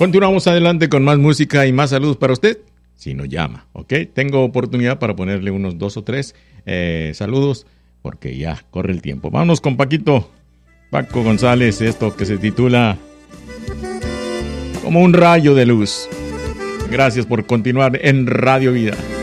Continuamos adelante con más música y más saludos para usted. Si nos llama, ¿ok? Tengo oportunidad para ponerle unos 2 o 3 saludos porque ya corre el tiempo. Vámonos con Paco González, esto que se titula Como un rayo de luz. Gracias por continuar en Radio Vida.